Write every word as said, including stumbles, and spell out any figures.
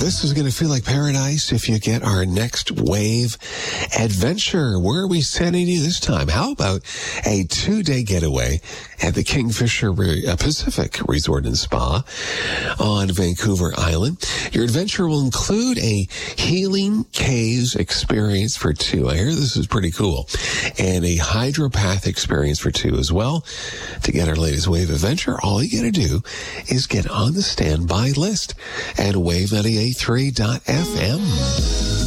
This is going to feel like paradise if you get our next wave adventure. Where are we sending you this time? How about a two-day getaway at the Kingfisher Re- uh, Pacific Resort and Spa on Vancouver Island? Your adventure will include a healing caves experience for two. I hear this is pretty cool. And a hydropath experience for two as well. To get our latest wave adventure, all you got to do is get on the standby list at wave ninety-eight point three dot f m.